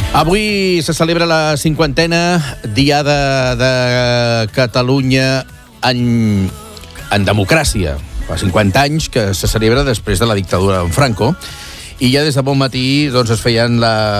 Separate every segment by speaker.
Speaker 1: Avui se celebra la 50a Diada de Catalunya en democràcia. Fa 50 anys que se celebra després de la dictadura en Franco, i ja des de bon matí doncs, es feien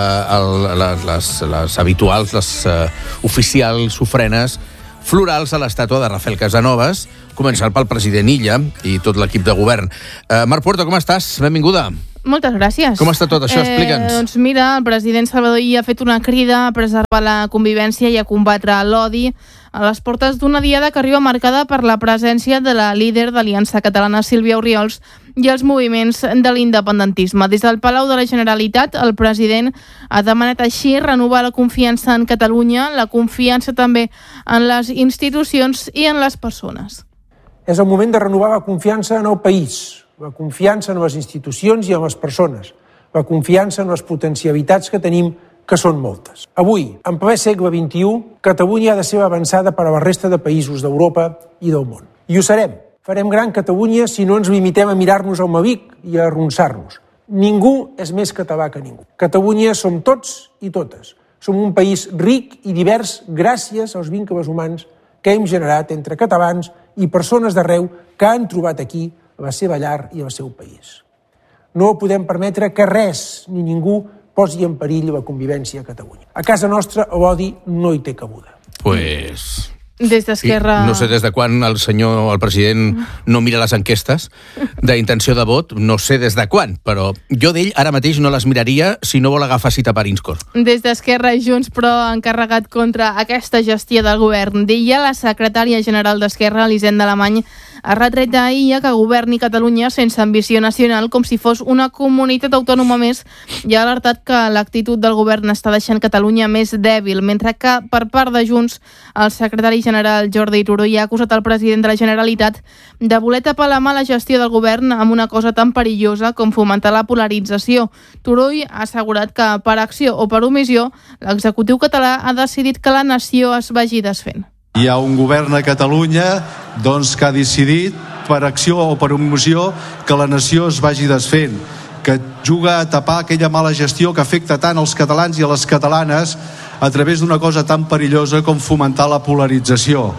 Speaker 1: les habituals, les oficials ofrenes florals a l'estàtua de Rafael Casanovas, començant pel president Illa i tot l'equip de govern. Marc Puerto, com estàs? Benvinguda.
Speaker 2: Moltes gràcies.
Speaker 1: Com està tot això? Explica'ns.
Speaker 2: Doncs mira, el president Salvador Illa ha fet una crida a preservar la convivència i a combatre l'odi a les portes d'una diada que arriba marcada per la presència de la líder d'Aliança Catalana, Sílvia Orriols, i els moviments de l'independentisme. Des del Palau de la Generalitat, el president ha demanat així renovar la confiança en Catalunya, la confiança també en les institucions i en les persones.
Speaker 3: És el moment de renovar la confiança en el país, la confiança en les institucions i en les persones, la confiança en les potencialitats que tenim, que són moltes. Avui, en ple segle XXI, Catalunya ha de ser avançada per a la resta de països d'Europa i del món. I ho serem. Farem gran Catalunya si no ens limitem a mirar-nos al Mavic i a arronsar-nos. Ningú és més català que ningú. Catalunya som tots i totes. Som un país ric i divers gràcies als vincles humans que hem generat entre catalans i persones d'arreu que han trobat aquí la seva llar i el seu país. No podem permetre que res ni ningú posi en perill la convivència a Catalunya. A casa nostra l'odi no hi té cabuda.
Speaker 1: Pues...
Speaker 2: Des d'Esquerra...
Speaker 1: No sé des de quan el president no mira les enquestes d'intenció de vot, no sé des de quan, però jo d'ell ara mateix no les miraria si no vol agafar cita per Inscor.
Speaker 2: Des d'Esquerra i Junts, però, han carregat contra aquesta gestió del govern d'Illa. La secretària general d'Esquerra, Elisenda Alemany, ha retret a Illa que governi Catalunya sense ambició nacional, com si fos una comunitat autònoma més, i ha alertat que l'actitud del govern està deixant Catalunya més dèbil, mentre que, per part de Junts, el secretari general Jordi Turull ha acusat el president de la Generalitat de voler tapar la mala gestió del govern amb una cosa tan perillosa com fomentar la polarització. Turull ha assegurat que, per acció o per omissió, l'executiu català ha decidit que la nació es vagi desfent.
Speaker 4: Hi ha un govern a Catalunya que ha decidit, per acció o per omissió, que la nació es vagi desfent, que juga a tapar aquella mala gestió que afecta tant als catalans i a les catalanes a través d'una cosa tan perillosa com fomentar la polarització.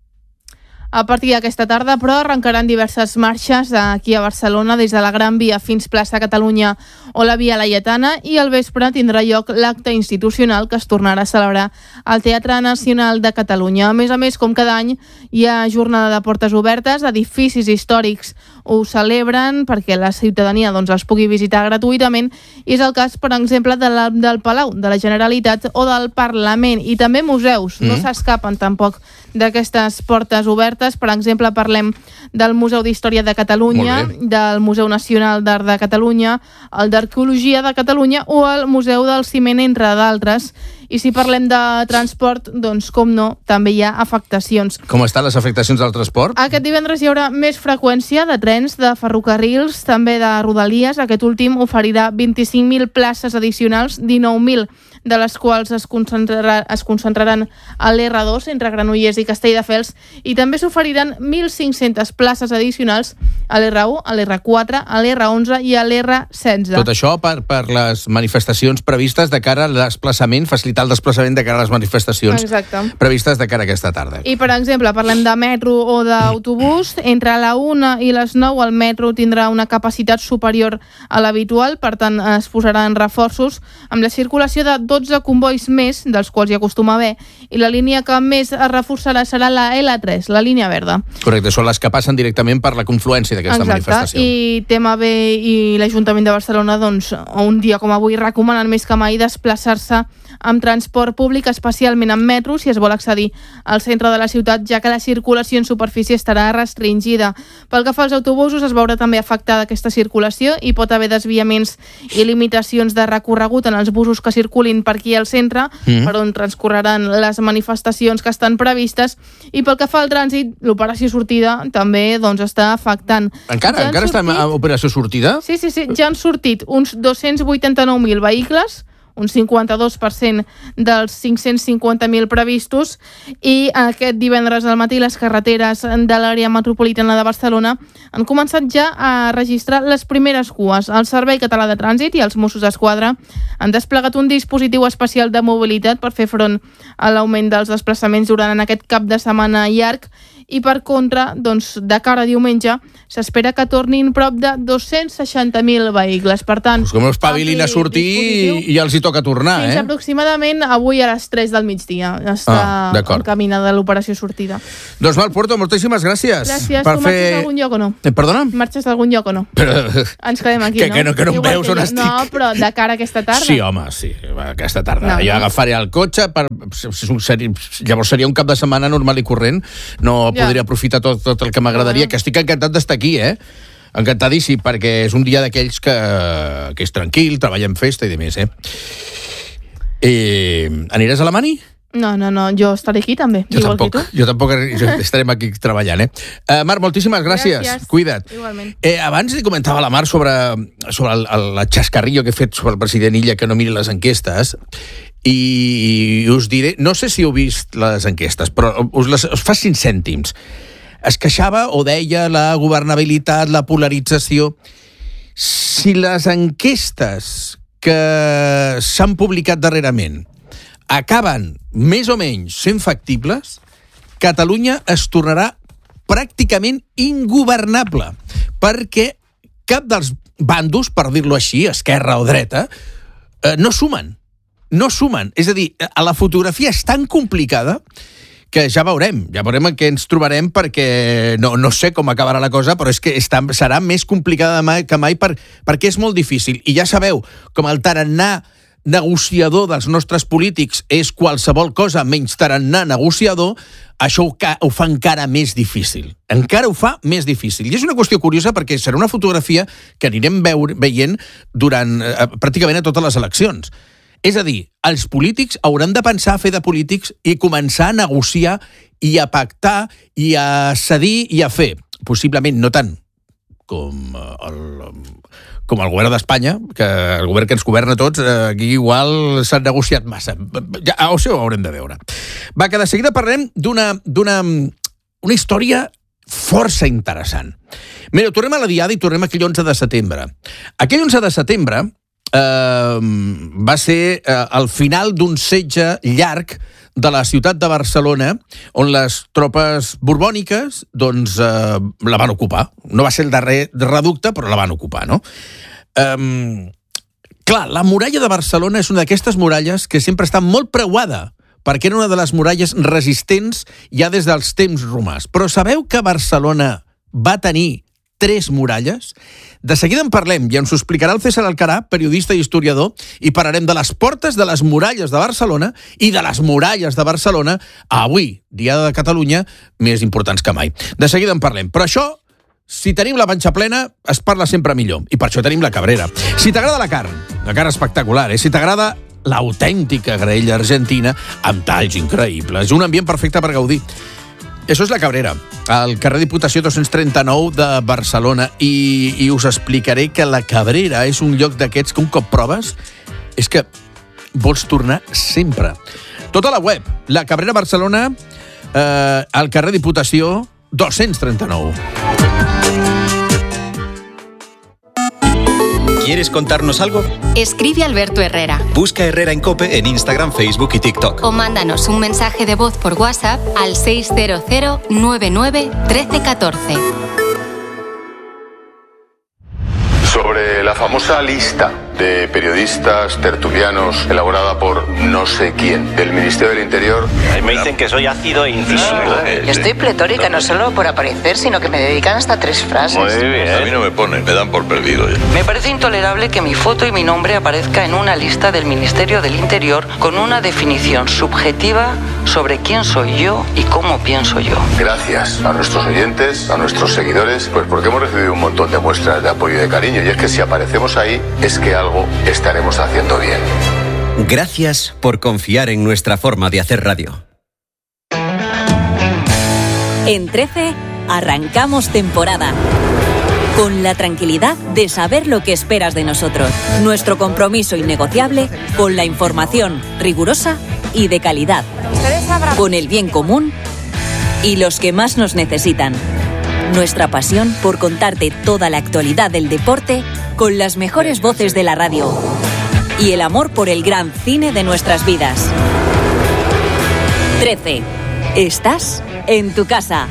Speaker 2: A partir d'aquesta tarda, però, arrencaran diverses marxes aquí a Barcelona, des de la Gran Via fins Plaça Catalunya o la Via Laietana, i al vespre tindrà lloc l'acte institucional que es tornarà a celebrar al Teatre Nacional de Catalunya. A més, com cada any, hi ha jornada de portes obertes, edificis històrics ho celebren perquè la ciutadania els pugui visitar gratuïtament, i és el cas, per exemple, del Palau de la Generalitat o del Parlament, i també museus. No s'escapen tampoc d'aquestes portes obertes. Per exemple, parlem del Museu d'Història de Catalunya, del Museu Nacional d'Art de Catalunya, el d'Arqueologia de Catalunya o el Museu del Ciment, entre d'altres. I si parlem de transport, doncs, com no, també hi ha afectacions.
Speaker 1: Com estan les afectacions del transport?
Speaker 2: Aquest divendres hi haurà més freqüència de trens, de ferrocarrils, també de rodalies. Aquest últim oferirà 25.000 places addicionals, 19.000 de les quals es concentraran a l'R2 entre Granollers i Castelldefels, i també s'oferiran 1.500 places addicionals a l'R1, a l'R4, a l'R11 i a l'R16.
Speaker 1: Tot això per les manifestacions previstes de cara al desplaçament, facilitar el desplaçament de cara a les manifestacions previstes de cara a aquesta tarda.
Speaker 2: I, per exemple, parlem de metro o d'autobús. Entre la 1 i les 9 el metro tindrà una capacitat superior a l'habitual, per tant es posaran reforços amb la circulació de 12 convois més, dels quals hi acostuma a haver, i la línia que més es reforçarà serà la L3, la línia verda.
Speaker 1: Correcte, són les que passen directament per la confluència d'aquesta manifestació.
Speaker 2: I TMB i l'Ajuntament de Barcelona, un dia com avui, recomanen més que mai desplaçar-se amb transport públic, especialment amb metro, si es vol accedir al centre de la ciutat, ja que la circulació en superfície estarà restringida. Pel que fa als autobusos, es veurà també afectada aquesta circulació i pot haver desviaments i limitacions de recorregut en els busos que circulin per aquí al centre, per on transcorreran les manifestacions que estan previstes. I pel que fa al trànsit, l'operació sortida també està afectant.
Speaker 1: Encara està en operació sortida?
Speaker 2: Sí, ja han sortit uns 289.000 vehicles, un 52% dels 550.000 previstos, i aquest divendres al matí les carreteres de l'àrea metropolitana de Barcelona han començat ja a registrar les primeres cues. El Servei Català de Trànsit i els Mossos d'Esquadra han desplegat un dispositiu especial de mobilitat per fer front a l'augment dels desplaçaments durant aquest cap de setmana llarg, i per contra, doncs, de cara a diumenge, s'espera que tornin prop de 260.000 vehicles. Per tant,
Speaker 1: com no espavilin a sortir i els hi toca tornar,
Speaker 2: fins aproximadament avui a les 3 del migdia està encaminada l'operació sortida.
Speaker 1: Doncs val, Puerto, moltíssimes gràcies.
Speaker 2: Gràcies. Tu marxes d'algun lloc o no?
Speaker 1: Perdona?
Speaker 2: Marxes d'algun lloc o no? Ens quedem aquí, no?
Speaker 1: Que no em veus on estic.
Speaker 2: No, però de cara a aquesta tarda.
Speaker 1: Sí, home, sí, aquesta tarda. Jo agafaré el cotxe, llavors seria un cap de setmana normal i corrent, no podria aprofitar tot el que m'agradaria, que estic encantat d'estar aquí, encantadíssim, perquè és un dia d'aquells que és tranquil, treballem festa i demés, Aniràs a la Mani?
Speaker 2: No, jo estaré aquí també, igual que tu.
Speaker 1: Jo tampoc estarem aquí treballant, Mar, moltíssimes gràcies. Cuida't.
Speaker 2: Igualment.
Speaker 1: Abans li comentava a la Mar sobre el xascarrillo que he fet sobre el president Illa, que no miri les enquestes, i us diré, no sé si heu vist les enquestes, però us fa 5 cèntims. Es queixava o deia la governabilitat, la polarització. Si les enquestes que s'han publicat darrerament acaben més o menys sent factibles, Catalunya es tornarà pràcticament ingovernable, perquè cap dels bandos, per dir-lo així, esquerra o dreta, no sumen. És a dir, la fotografia és tan complicada que ja veurem en què ens trobarem, perquè no sé com acabarà la cosa, però és que serà més complicada que mai perquè és molt difícil. I ja sabeu, com el tarannà negociador dels nostres polítics és qualsevol cosa menys tarannà negociador, això ho fa encara més difícil. Encara ho fa més difícil. I és una qüestió curiosa perquè serà una fotografia que anirem veient durant pràcticament a totes les eleccions. És a dir, els polítics hauran de pensar a fer de polítics i començar a negociar i a pactar i a cedir i a fer. Possiblement no tant com el govern d'Espanya, que el govern que ens governa tots, aquí igual s'ha negociat massa. Ja, això ho haurem de veure. Va, que de seguida parlem d'una història força interessant. Mira, tornem a la Diada i tornem a aquell 11 de setembre. Aquell 11 de setembre va ser el final d'un setge llarg de la ciutat de Barcelona, on les tropes borbòniques la van ocupar. No va ser el darrer reducte, però la van ocupar, no? Clar, la muralla de Barcelona és una d'aquestes muralles que sempre està molt preuada, perquè era una de les muralles resistents ja des dels temps romans. Però sabeu que Barcelona va tenir 3 muralles? De seguida en parlem i ens ho explicarà el César Alcarà, periodista i historiador, i parlarem de les portes de les muralles de Barcelona i de les muralles de Barcelona avui, Diada de Catalunya, més importants que mai. De seguida en parlem. Però això, si tenim la panxa plena, es parla sempre millor. I per això tenim la Cabrera. Si t'agrada la carn espectacular, si t'agrada l'autèntica graella argentina, amb talls increïbles, un ambient perfecte per gaudir. Això és la Cabrera, al carrer Diputació 239 de Barcelona, i us explicaré que la Cabrera és un lloc d'aquests que un cop proves és que vols tornar sempre. Tota la web, la Cabrera Barcelona, al carrer Diputació 239.
Speaker 5: ¿Quieres contarnos algo?
Speaker 6: Escribe a Alberto Herrera.
Speaker 5: Busca Herrera en COPE en Instagram, Facebook y TikTok.
Speaker 6: O mándanos un mensaje de voz por WhatsApp al 600 99 13 14.
Speaker 7: Sobre la famosa lista de periodistas tertulianos elaborada por no sé quién del Ministerio del Interior.
Speaker 8: A mí me dicen que soy ácido e incisivo.
Speaker 9: Yo estoy pletórica, no solo por aparecer, sino que me dedican hasta 3 frases.
Speaker 7: Muy bien. A mí no me ponen, me dan por perdido.
Speaker 9: Me parece intolerable que mi foto y mi nombre aparezca en una lista del Ministerio del Interior con una definición subjetiva sobre quién soy yo y cómo pienso yo.
Speaker 7: Gracias a nuestros oyentes, a nuestros seguidores, pues porque hemos recibido un montón de muestras de apoyo y de cariño. Y es que si aparecemos ahí, es que algo estaremos haciendo bien.
Speaker 5: Gracias por confiar en nuestra forma de hacer radio.
Speaker 10: En 13 arrancamos temporada. con la tranquilidad de saber lo que esperas de nosotros. Nuestro compromiso innegociable con la información rigurosa y de calidad, con el bien común y los que más nos necesitan. Nuestra pasión por contarte toda la actualidad del deporte con las mejores voces de la radio y el amor por el gran cine de nuestras vidas. 13. Estás en tu casa.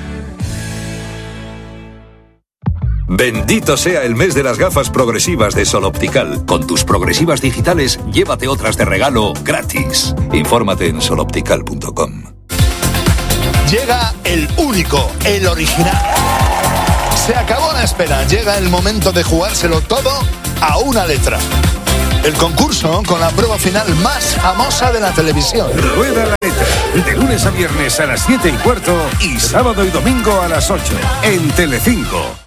Speaker 11: Bendito sea el mes de las gafas progresivas de Sol Optical. Con tus progresivas digitales, llévate otras de regalo gratis. Infórmate en soloptical.com.
Speaker 12: Llega el único, el original. Se acabó la espera. Llega el momento de jugárselo todo a una letra. El concurso con la prueba final más famosa de la televisión.
Speaker 13: Rueda la letra. De lunes a viernes a las 7:15 y sábado y domingo a las 8 en Telecinco.